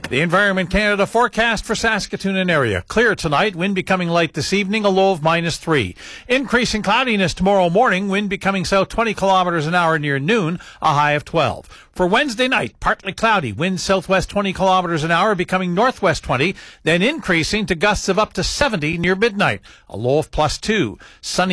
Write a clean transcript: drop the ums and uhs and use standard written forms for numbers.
The Environment Canada forecast for Saskatoon and area. Clear tonight, wind becoming light this evening, a low of -3. Increasing cloudiness tomorrow morning, wind becoming south 20 kilometers an hour near noon, a high of 12. For Wednesday night, partly cloudy, wind southwest 20 kilometers an hour, becoming northwest 20, then increasing to gusts of up to 70 near midnight, a low of +2. Sunny